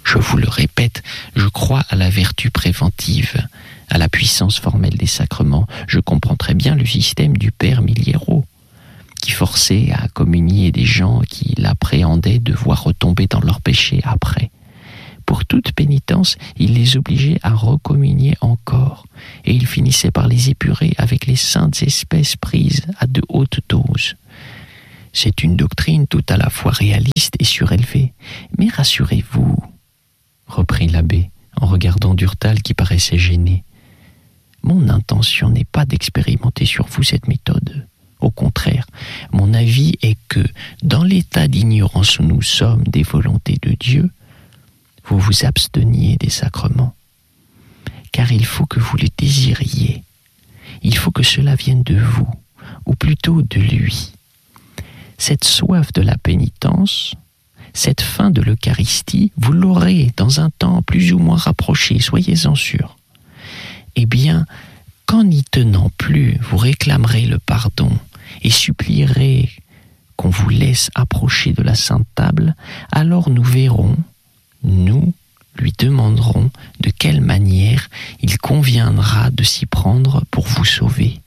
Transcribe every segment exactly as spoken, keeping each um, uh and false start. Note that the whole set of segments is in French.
Je vous le répète, je crois à la vertu préventive, à la puissance formelle des sacrements. Je comprends très bien le système du père Miliero, qui forçait à communier des gens qui l'appréhendaient de voir retomber dans leurs péchés après. Pour toute pénitence, il les obligeait à recommunier encore, et il finissait par les épurer avec les saintes espèces prises à de hautes doses. C'est une doctrine tout à la fois réaliste et surélevée. Mais rassurez-vous, reprit l'abbé, en regardant Durtal qui paraissait gêné. Mon intention n'est pas d'expérimenter sur vous cette méthode. Au contraire, mon avis est que, dans l'état d'ignorance où nous sommes des volontés de Dieu, vous vous absteniez des sacrements. Car il faut que vous les désiriez. Il faut que cela vienne de vous, ou plutôt de lui. Cette soif de la pénitence, cette faim de l'Eucharistie, vous l'aurez dans un temps plus ou moins rapproché, soyez-en sûrs. Eh bien, qu'en n'y tenant plus, vous réclamerez le pardon et supplierez qu'on vous laisse approcher de la Sainte Table, alors nous verrons, nous lui demanderons de quelle manière il conviendra de s'y prendre pour vous sauver.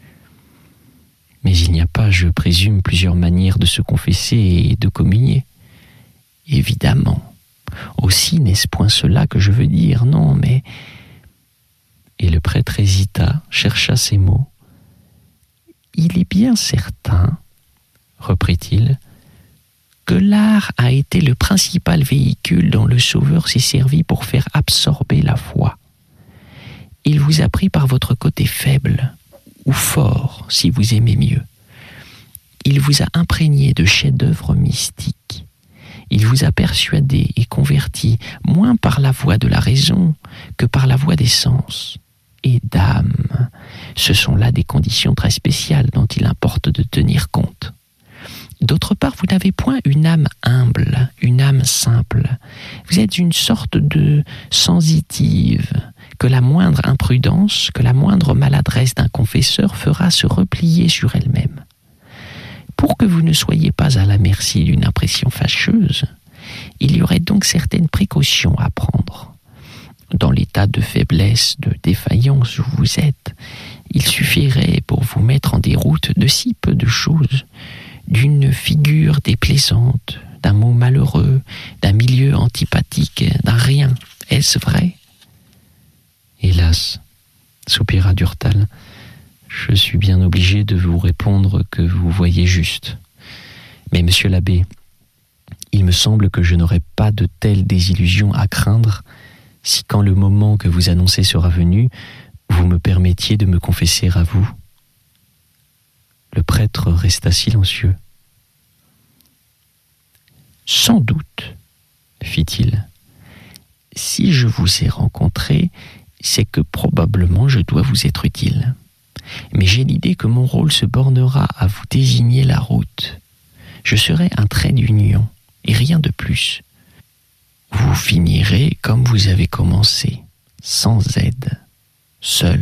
Mais il n'y a pas, je présume, plusieurs manières de se confesser et de communier. Évidemment. Aussi n'est-ce point cela que je veux dire, non, mais... Et le prêtre hésita, chercha ses mots. Il est bien certain, reprit-il, que l'art a été le principal véhicule dont le Sauveur s'est servi pour faire absorber la foi. Il vous a pris par votre côté faible, ou fort, si vous aimez mieux. Il vous a imprégné de chefs-d'œuvre mystiques. Il vous a persuadé et converti moins par la voie de la raison que par la voie des sens. Et d'âme, ce sont là des conditions très spéciales dont il importe de tenir compte. D'autre part, vous n'avez point une âme humble, une âme simple. Vous êtes une sorte de sensitive que la moindre imprudence, que la moindre maladresse d'un confesseur fera se replier sur elle-même. Pour que vous ne soyez pas à la merci d'une impression fâcheuse, il y aurait donc certaines précautions à prendre. Dans l'état de faiblesse, de défaillance où vous êtes, il suffirait pour vous mettre en déroute de si peu de choses, d'une figure déplaisante, d'un mot malheureux, d'un milieu antipathique, d'un rien. Est-ce vrai ? Hélas, soupira Durtal, je suis bien obligé de vous répondre que vous voyez juste. Mais monsieur l'abbé, il me semble que je n'aurai pas de telles désillusions à craindre si, quand le moment que vous annoncez sera venu, vous me permettiez de me confesser à vous. Le prêtre resta silencieux. Sans doute, fit-il, si je vous ai rencontré, c'est que probablement je dois vous être utile. Mais j'ai l'idée que mon rôle se bornera à vous désigner la route. Je serai un trait d'union, et rien de plus. Vous finirez comme vous avez commencé, sans aide, seul.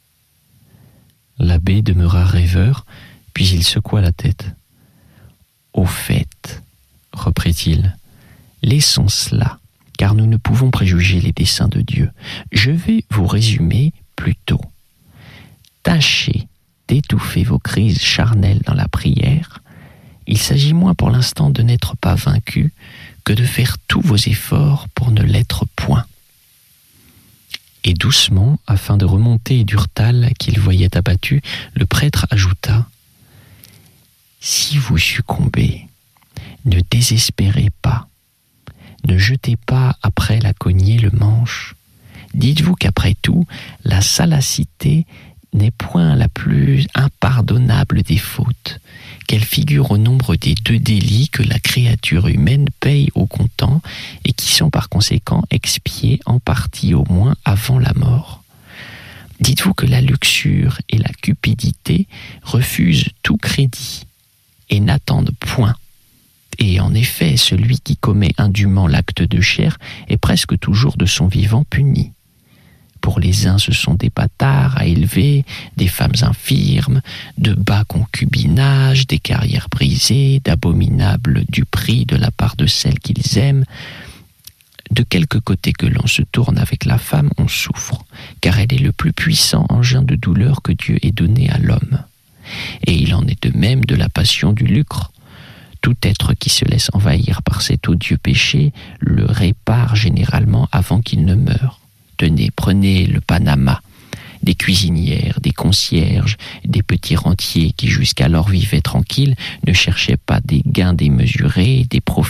L'abbé demeura rêveur, puis il secoua la tête. Au fait, reprit-il, laissons cela, car nous ne pouvons préjuger les desseins de Dieu. Je vais vous résumer plutôt. Tâchez d'étouffer vos crises charnelles dans la prière. Il s'agit moins pour l'instant de n'être pas vaincu que de faire tous vos efforts pour ne l'être point. Et doucement, afin de remonter Durtal qu'il voyait abattu, le prêtre ajouta « Si vous succombez, ne désespérez pas, ne jetez pas après la cognée le manche. Dites-vous qu'après tout, la salacité n'est point la plus impardonnable des fautes, qu'elle figure au nombre des deux délits que la créature humaine paye au comptant et qui sont par conséquent expiés en partie au moins avant la mort. Dites-vous que la luxure et la cupidité refusent tout crédit et n'attendent point. Et en effet, celui qui commet indûment l'acte de chair est presque toujours de son vivant puni. Pour les uns, ce sont des bâtards à élever, des femmes infirmes, de bas concubinage, des carrières brisées, d'abominables duperies de la part de celles qu'ils aiment, De quelque côté que l'on se tourne avec la femme, on souffre, car elle est le plus puissant engin de douleur que Dieu ait donné à l'homme. Et il en est de même de la passion du lucre. Tout être qui se laisse envahir par cet odieux péché le répare généralement avant qu'il ne meure. Tenez, prenez le Panama. Des cuisinières, des concierges, des petits rentiers qui jusqu'alors vivaient tranquilles ne cherchaient pas des gains démesurés, des profits